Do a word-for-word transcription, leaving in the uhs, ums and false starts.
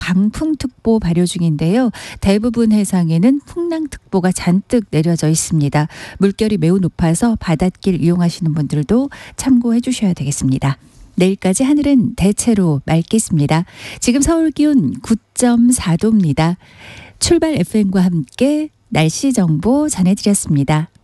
강풍특보 발효 중인데요. 대부분 해상에는 풍랑특보가 잔뜩 내려져 있습니다. 물결이 매우 높아서 바닷길 이용하시는 분들도 참고해 주셔야 되겠습니다. 내일까지 하늘은 대체로 맑겠습니다. 지금 서울 기온 구 점 사 도입니다. 출발 에프엠과 함께 날씨 정보 전해드렸습니다.